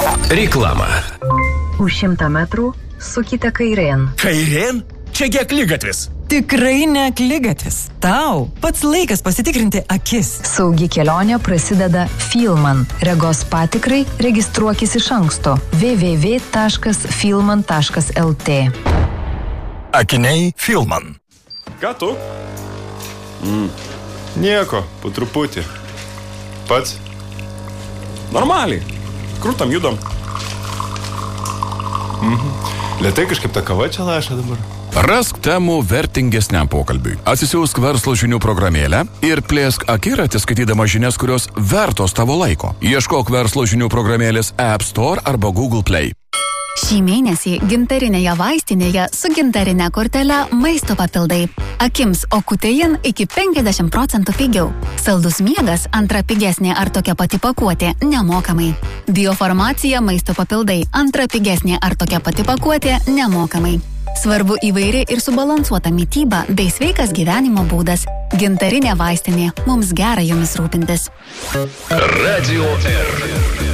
Reklama. Už 100 metrų sukite kairėn. Kairėn? Čiagi akligatvis. Tikrai ne akligatvis. Tau pats laikas pasitikrinti akis. Saugi kelionė prasideda Filman. Regos patikrai registruokis iš anksto. www.filman.lt. Akiniai Filman. Ką tu? Nieko, po truputį. Pats? Normaliai. Krūtam judam. Lėtai kažkaip ta kava čia laša dabar. Rask temų vertingesniam pokalbiui. Atsisiųsk verslo žinių programėlę ir plėsk akiratį skaitydama žinias, kurios vertos tavo laiko. Ieškok verslo žinių programėlės App Store arba Google Play. Šį mėnesį gintarinėje vaistinėje su gintarinė kortele maisto papildai. Akims Okutein iki 50% pigiau. Saldus miegas antra pigesnė ar tokia pati pakuotė nemokamai. Biofarmacija maisto papildai antra pigesnė ar tokia pati pakuotė nemokamai. Svarbu įvairi ir subalansuota mityba bei sveikas gyvenimo būdas. Gintarinė vaistinė. Mums gera jomis rūpintis. Radio R.